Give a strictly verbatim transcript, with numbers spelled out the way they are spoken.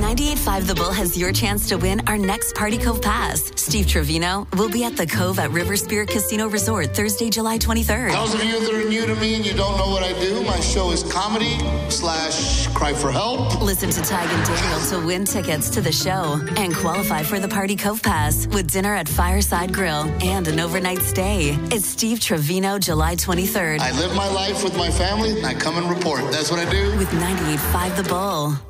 ninety-eight point five The Bull has your chance to win our next Party Cove Pass. Steve Trevino will be at the Cove at River Spirit Casino Resort Thursday, July twenty-third. Those of you that are new to me and you don't know what I do, my show is comedy slash cry for help. Listen to Tig and Daniel to win tickets to the show and qualify for the Party Cove Pass with dinner at Fireside Grill and an overnight stay. It's Steve Trevino, July twenty-third. I live my life with my family and I come and report. That's what I do. With ninety-eight point five The Bull.